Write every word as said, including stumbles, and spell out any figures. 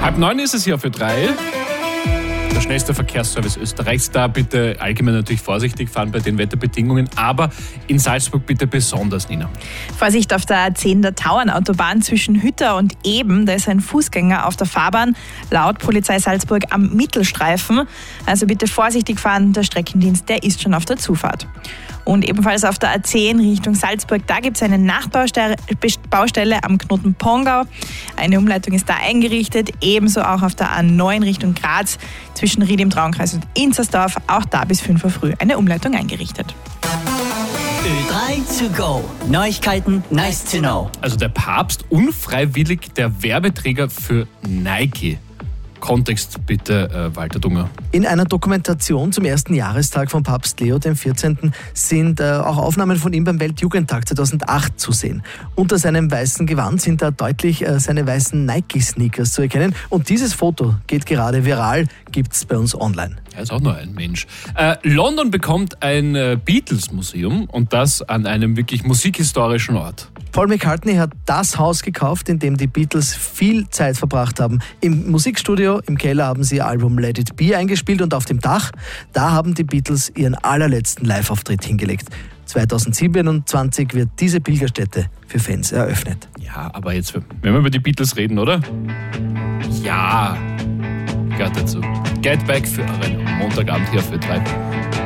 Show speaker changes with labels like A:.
A: Halb neun ist es hier für drei. Der schnellste Verkehrsservice Österreichs. Da bitte allgemein natürlich vorsichtig fahren bei den Wetterbedingungen, aber in Salzburg bitte besonders, Nina.
B: Vorsicht auf der A zehn der Tauernautobahn zwischen Hütter und Eben. Da ist ein Fußgänger auf der Fahrbahn, laut Polizei Salzburg am Mittelstreifen. Also bitte vorsichtig fahren, der Streckendienst, der ist schon auf der Zufahrt. Und ebenfalls auf der A zehn Richtung Salzburg, da gibt es eine Nachbaustelle am Knoten Pongau. Eine Umleitung ist da eingerichtet, ebenso auch auf der A neun Richtung Graz zwischen Ried im Traunkreis und Inzersdorf, auch da bis fünf Uhr früh eine Umleitung eingerichtet.
C: Ö drei to go. Neuigkeiten nice to know.
A: Also der Papst unfreiwillig der Werbeträger für Nike. Kontext bitte, äh, Walter Dunger.
D: In einer Dokumentation zum ersten Jahrestag von Papst Leo dem vierzehnten sind äh, auch Aufnahmen von ihm beim Weltjugendtag zweitausendacht zu sehen. Unter seinem weißen Gewand sind da deutlich äh, seine weißen Nike-Sneakers zu erkennen. Und dieses Foto geht gerade viral, gibt's bei uns online.
A: Er ist auch nur ein Mensch. Äh, London bekommt ein äh, Beatles-Museum und das an einem wirklich musikhistorischen Ort.
D: Paul McCartney hat das Haus gekauft, in dem die Beatles viel Zeit verbracht haben. Im Musikstudio, im Keller haben sie ihr Album Let It Be eingespielt und auf dem Dach, da haben die Beatles ihren allerletzten Live-Auftritt hingelegt. zweitausendsiebenundzwanzig wird diese Pilgerstätte für Fans eröffnet.
A: Ja, aber jetzt, wenn wir über die Beatles reden, oder? Ja, gehört dazu. Get Back für euren Montagabend hier für drei.